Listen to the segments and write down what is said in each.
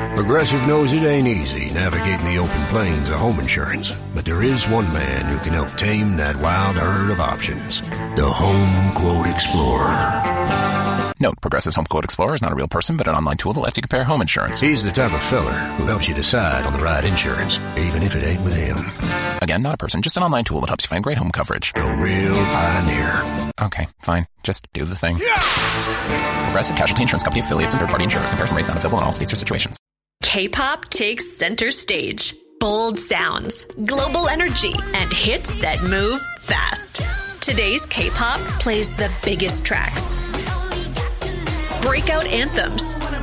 Progressive knows it ain't easy navigating the open plains of home insurance, but there is one man who can help tame that wild herd of options. The Home Quote Explorer. Note, Progressive's Home Quote Explorer is not a real person, but an online tool that lets you compare home insurance. He's the type of feller who helps you decide on the right insurance, even if it ain't with him. Again, not a person, just an online tool that helps you find great home coverage. A real pioneer. Okay, fine. Just do the thing. Progressive Casualty Insurance Company affiliates and third-party insurers. Comparison rates not available in all states or situations. K-pop takes center stage. Bold sounds, global energy, and hits that move fast. Today's K-pop plays the biggest tracks, breakout anthems,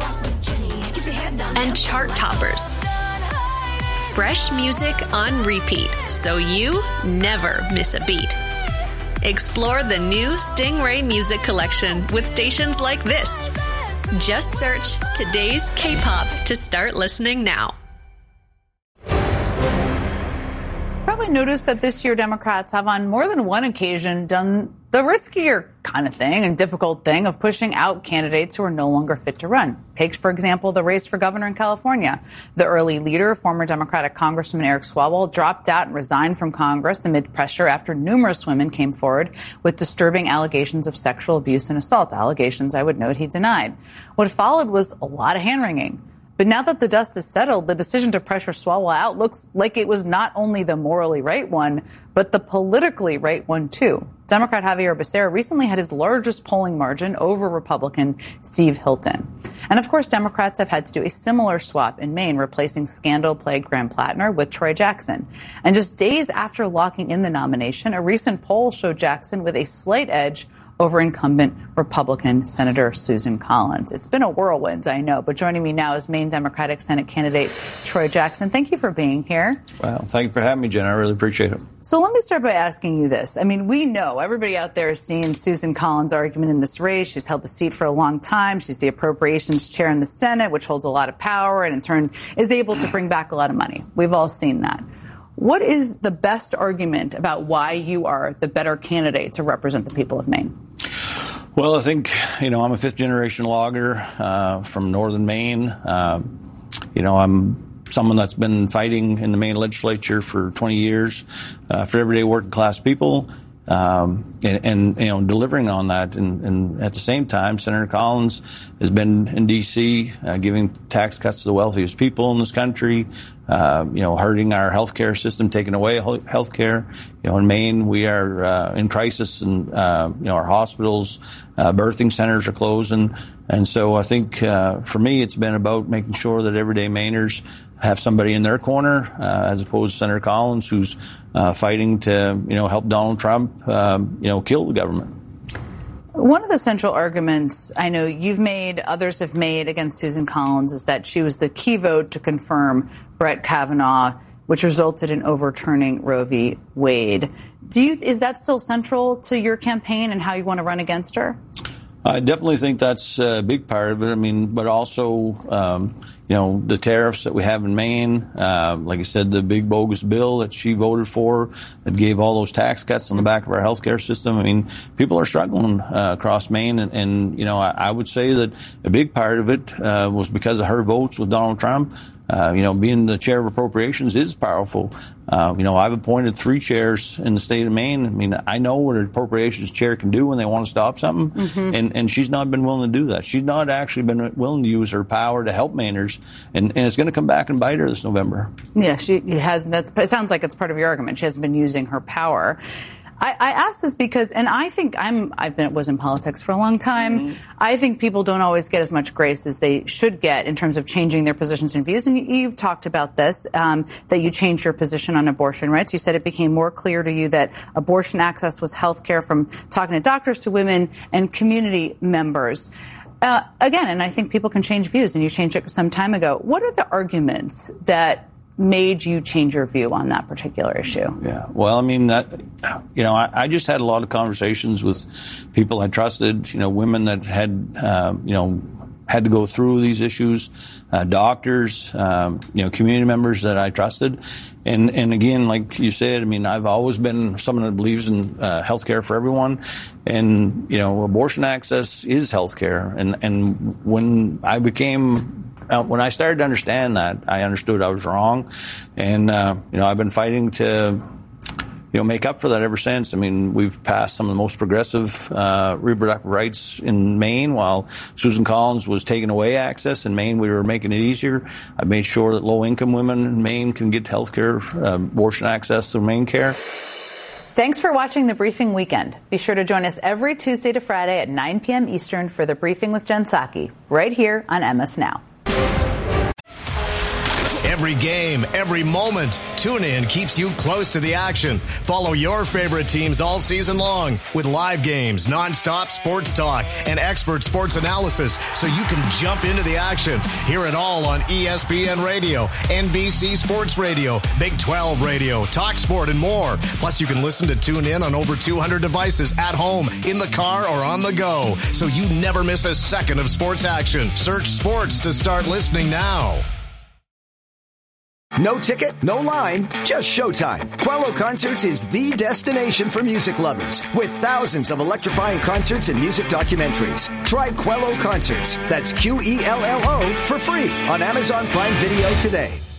and chart toppers. Fresh music on repeat, so you never miss a beat. Explore the new Stingray Music Collection with stations like this. Just search Today's K-pop to start listening now. Probably noticed that this year Democrats have on more than one occasion done the riskier kind of thing and difficult thing of pushing out candidates who are no longer fit to run. Take, for example, the race for governor in California. The early leader, former Democratic Congressman Eric Swalwell, dropped out and resigned from Congress amid pressure after numerous women came forward with disturbing allegations of sexual abuse and assault, allegations I would note he denied. What followed was a lot of hand-wringing. But now that the dust is settled, the decision to pressure Swalwell out looks like it was not only the morally right one, but the politically right one, too. Democrat Javier Becerra recently had his largest polling margin over Republican Steve Hilton. And of course, Democrats have had to do a similar swap in Maine, replacing scandal-plagued Graham Plattner with Troy Jackson. And just days after locking in the nomination, a recent poll showed Jackson with a slight edge over incumbent Republican Senator Susan Collins. It's been a whirlwind, I know, but joining me now is Maine Democratic Senate candidate Troy Jackson. Thank you for being here. Well, thank you for having me, Jen. I really appreciate it. So let me start by asking you this. I mean, we know, everybody out there has seen Susan Collins' argument in this race. She's held the seat for a long time. She's the appropriations chair in the Senate, which holds a lot of power and in turn is able to bring back a lot of money. We've all seen that. What is the best argument about why you are the better candidate to represent the people of Maine? Well, I think, I'm a fifth-generation logger from northern Maine. I'm someone that's been fighting in the Maine legislature for 20 years for everyday working-class people and delivering on that. And at the same time, Senator Collins has been in D.C. Giving tax cuts to the wealthiest people in this country, hurting our healthcare system, taking away healthcare. In Maine, we are in crisis, and our hospitals, birthing centers are closing. And so I think for me, it's been about making sure that everyday Mainers have somebody in their corner, as opposed to Senator Collins, who's fighting to help Donald Trump kill the government. One of the central arguments I know you've made, others have made against Susan Collins is that she was the key vote to confirm Brett Kavanaugh, which resulted in overturning Roe v. Wade. Is that still central to your campaign and how you want to run against her? I definitely think that's a big part of it. But also, the tariffs that we have in Maine, like I said, the big bogus bill that she voted for that gave all those tax cuts on the back of our healthcare system. People are struggling across Maine. And I would say that a big part of it was because of her votes with Donald Trump. Being the chair of appropriations is powerful. I've appointed 3 chairs in the state of Maine. I know what an appropriations chair can do when they want to stop something. Mm-hmm. And she's not been willing to do that. She's not actually been willing to use her power to help Mainers. And it's going to come back and bite her this November. Yeah, she has. It sounds like it's part of your argument. She hasn't been using her power. I ask this because, and I think was in politics for a long time. Mm-hmm. I think people don't always get as much grace as they should get in terms of changing their positions and views. And you've talked about this, that you changed your position on abortion rights. You said it became more clear to you that abortion access was health care from talking to doctors to women and community members. Again, and I think people can change views, and you changed it some time ago. What are the arguments that made you change your view on that particular issue? Yeah, well, I just had a lot of conversations with people I trusted, women that had, had to go through these issues, doctors, community members that I trusted. And again, like you said, I've always been someone that believes in healthcare for everyone. And, abortion access is healthcare. And when I became when I started to understand that, I understood I was wrong. And, I've been fighting to, make up for that ever since. I mean, we've passed some of the most progressive reproductive rights in Maine. While Susan Collins was taking away access in Maine, we were making it easier. I made sure that low-income women in Maine can get health care, abortion access through Maine Care. Thanks for watching The Briefing Weekend. Be sure to join us every Tuesday to Friday at 9 p.m. Eastern for The Briefing with Jen Psaki, right here on MS Now. Every game, every moment, TuneIn keeps you close to the action. Follow your favorite teams all season long with live games, nonstop sports talk, and expert sports analysis so you can jump into the action. Hear it all on ESPN Radio, NBC Sports Radio, Big 12 Radio, TalkSport, and more. Plus, you can listen to TuneIn on over 200 devices at home, in the car, or on the go, so you never miss a second of sports action. Search sports to start listening now. No ticket, no line, just showtime. Quello Concerts is the destination for music lovers with thousands of electrifying concerts and music documentaries. Try Quello Concerts, that's Quello, for free on Amazon Prime Video today.